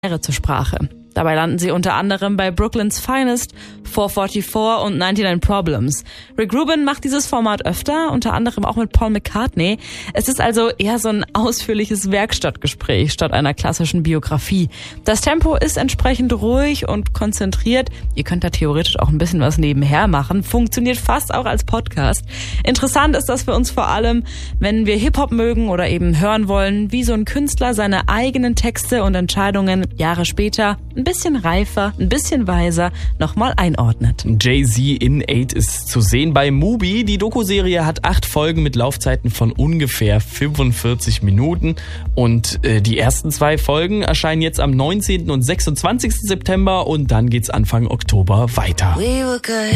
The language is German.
zur Sprache. Dabei landen sie unter anderem bei Brooklyn's Finest, 444 und 99 Problems. Rick Rubin macht dieses Format öfter, unter anderem auch mit Paul McCartney. Es ist also eher so ein ausführliches Werkstattgespräch statt einer klassischen Biografie. Das Tempo ist entsprechend ruhig und konzentriert. Ihr könnt da theoretisch auch ein bisschen was nebenher machen. Funktioniert fast auch als Podcast. Interessant ist das für uns vor allem, wenn wir Hip-Hop mögen oder eben hören wollen, wie so ein Künstler seine eigenen Texte und Entscheidungen Jahre später ein bisschen reifer, ein bisschen weiser nochmal einordnet. Jay-Z in 8 ist zu sehen bei Mubi. Die Doku-Serie hat 8 Folgen mit Laufzeiten von ungefähr 45 Minuten. Und die ersten 2 Folgen erscheinen jetzt am 19. und 26. September und dann geht's Anfang Oktober weiter.